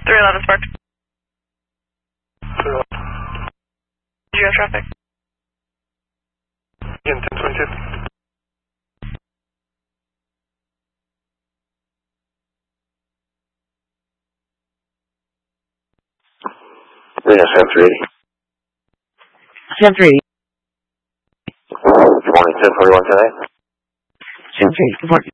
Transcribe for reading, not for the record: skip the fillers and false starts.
311 Sparks. Do you have traffic? Again, 1022. Reno 7380. 7380. Good morning, 1041 today. 7380, good morning.